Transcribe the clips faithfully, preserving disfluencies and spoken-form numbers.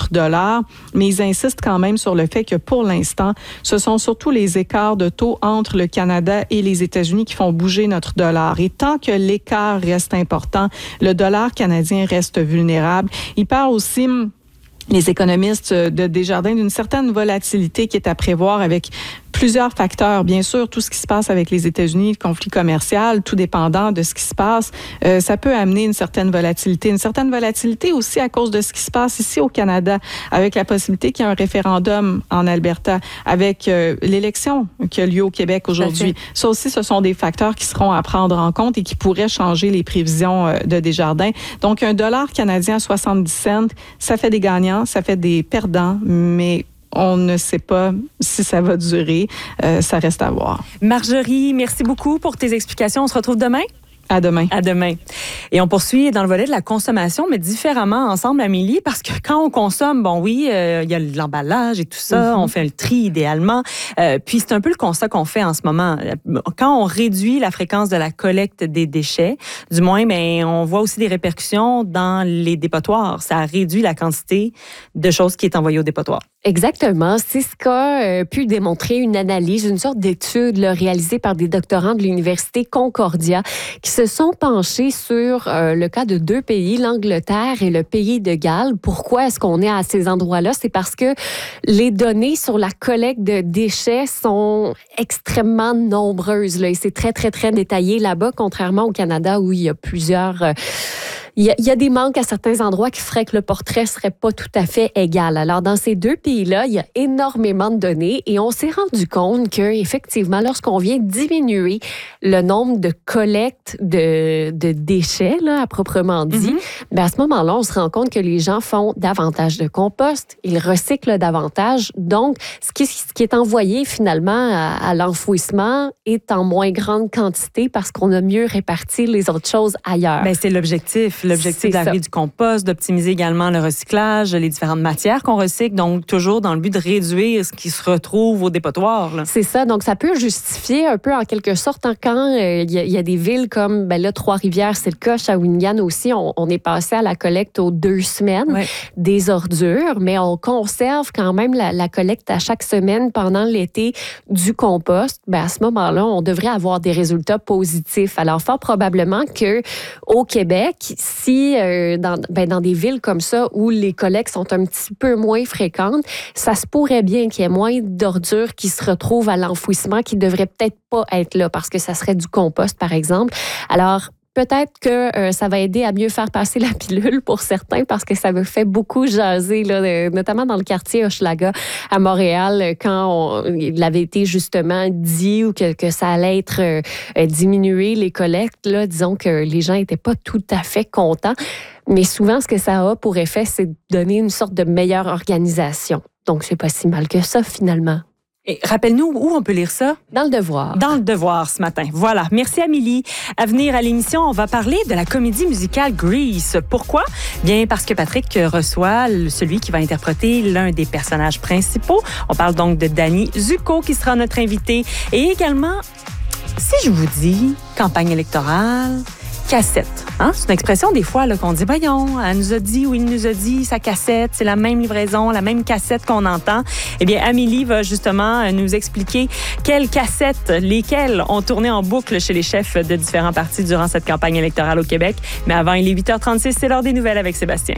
notre dollar, mais ils insistent quand même sur le fait que pour l'instant, ce sont surtout les écarts de taux entre le Canada et les États-Unis qui font bouger notre dollar. Et tant que l'écart reste important, le dollar canadien reste vulnérable. Il parle aussi, les économistes de Desjardins, d'une certaine volatilité qui est à prévoir avec plusieurs facteurs. Bien sûr, tout ce qui se passe avec les États-Unis, le conflit commercial, tout dépendant de ce qui se passe, euh, ça peut amener une certaine volatilité. Une certaine volatilité aussi à cause de ce qui se passe ici au Canada, avec la possibilité qu'il y ait un référendum en Alberta, avec euh, l'élection qui a lieu au Québec aujourd'hui. Ça aussi, ce sont des facteurs qui seront à prendre en compte et qui pourraient changer les prévisions euh, de Desjardins. Donc, un dollar canadien à soixante-dix cents, ça fait des gagnants, ça fait des perdants, mais on ne sait pas si ça va durer. Euh, ça reste à voir. Marjorie, merci beaucoup pour tes explications. On se retrouve demain? À demain. À demain. Et on poursuit dans le volet de la consommation, mais différemment ensemble, Amélie, parce que quand on consomme, bon oui, euh, il y a l'emballage et tout ça, mm-hmm. on fait le tri idéalement. Euh, puis c'est un peu le constat qu'on fait en ce moment. Quand on réduit la fréquence de la collecte des déchets, du moins, mais on voit aussi des répercussions dans les dépotoirs. Ça réduit la quantité de choses qui est envoyée au dépotoir. Exactement. C'est ce qu'a euh, pu démontrer une analyse, une sorte d'étude là, réalisée par des doctorants de l'Université Concordia qui se sont penchés sur euh, le cas de deux pays, l'Angleterre et le pays de Galles. Pourquoi est-ce qu'on est à ces endroits-là? C'est parce que les données sur la collecte de déchets sont extrêmement nombreuses. Là, et c'est très, très, très détaillé là-bas, contrairement au Canada où il y a plusieurs... Euh, Il y, a, il y a des manques à certains endroits qui feraient que le portrait serait pas tout à fait égal. Alors, dans ces deux pays-là, il y a énormément de données et on s'est rendu compte que, effectivement, lorsqu'on vient diminuer le nombre de collectes de, de déchets, là, à proprement dit, mm-hmm. ben à ce moment-là, on se rend compte que les gens font davantage de compost, ils recyclent davantage. Donc, ce qui, ce qui est envoyé finalement à, à l'enfouissement est en moins grande quantité parce qu'on a mieux réparti les autres choses ailleurs. Ben, c'est l'objectif. L'objectif d'arriver du compost, d'optimiser également le recyclage, les différentes matières qu'on recycle, donc toujours dans le but de réduire ce qui se retrouve au dépotoir. Là. C'est ça, donc ça peut justifier un peu en quelque sorte hein, quand il euh, y, y a des villes comme ben là, Trois-Rivières, c'est le cas, Shawinigan aussi, on, on est passé à la collecte aux deux semaines ouais. des ordures, mais on conserve quand même la, la collecte à chaque semaine pendant l'été du compost. Ben, à ce moment-là, on devrait avoir des résultats positifs. Alors, fort probablement qu'au Québec, si euh, dans, ben, dans des villes comme ça où les collectes sont un petit peu moins fréquentes, ça se pourrait bien qu'il y ait moins d'ordures qui se retrouvent à l'enfouissement qui ne devraient peut-être pas être là parce que ça serait du compost, par exemple. Alors, peut-être que euh, ça va aider à mieux faire passer la pilule pour certains parce que ça me fait beaucoup jaser, là, de, notamment dans le quartier Hochelaga à Montréal, quand on, il avait été justement dit ou que, que ça allait être euh, diminué, les collectes. Là, disons que les gens n'étaient pas tout à fait contents. Mais souvent, ce que ça a pour effet, c'est de donner une sorte de meilleure organisation. Donc, c'est pas si mal que ça, finalement. Et rappelle-nous où on peut lire ça? Dans le Devoir. Dans le Devoir ce matin. Voilà. Merci Amélie. À venir à l'émission, on va parler de la comédie musicale Grease. Pourquoi? Bien parce que Patrick reçoit celui qui va interpréter l'un des personnages principaux. On parle donc de Danny Zuko qui sera notre invité. Et également, si je vous dis campagne électorale, cassette. Hein? C'est une expression des fois là, qu'on dit, voyons, elle nous a dit ou il nous a dit sa cassette, c'est la même livraison, la même cassette qu'on entend. Eh bien, Amélie va justement nous expliquer quelles cassettes, lesquelles ont tourné en boucle chez les chefs de différents partis durant cette campagne électorale au Québec. Mais avant, il est huit heures trente-six, c'est l'heure des nouvelles avec Sébastien.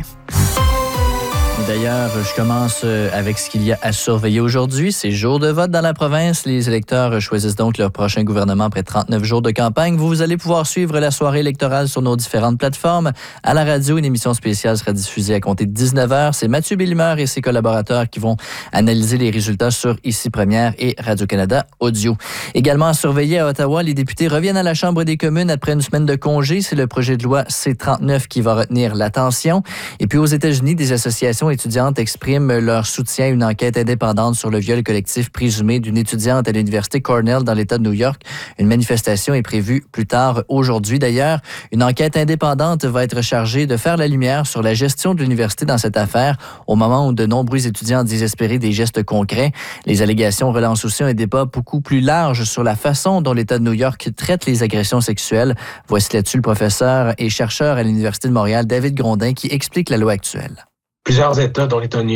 D'ailleurs, je commence avec ce qu'il y a à surveiller aujourd'hui. C'est jour de vote dans la province. Les électeurs choisissent donc leur prochain gouvernement après trente-neuf jours de campagne. Vous, vous allez pouvoir suivre la soirée électorale sur nos différentes plateformes. À la radio, une émission spéciale sera diffusée à compter de dix-neuf heures. C'est Mathieu Bellimeur et ses collaborateurs qui vont analyser les résultats sur Ici Première et Radio-Canada Audio. Également à surveiller à Ottawa, les députés reviennent à la Chambre des communes après une semaine de congé. C'est le projet de loi C trente-neuf qui va retenir l'attention. Et puis aux États-Unis, des associations étudiantes expriment leur soutien à une enquête indépendante sur le viol collectif présumé d'une étudiante à l'Université Cornell dans l'État de New York. Une manifestation est prévue plus tard aujourd'hui. D'ailleurs, une enquête indépendante va être chargée de faire la lumière sur la gestion de l'université dans cette affaire au moment où de nombreux étudiants désespéraient des gestes concrets. Les allégations relancent aussi un débat beaucoup plus large sur la façon dont l'État de New York traite les agressions sexuelles. Voici là-dessus le professeur et chercheur à l'Université de Montréal, David Grondin, qui explique la loi actuelle. Plusieurs États, dont l'État de New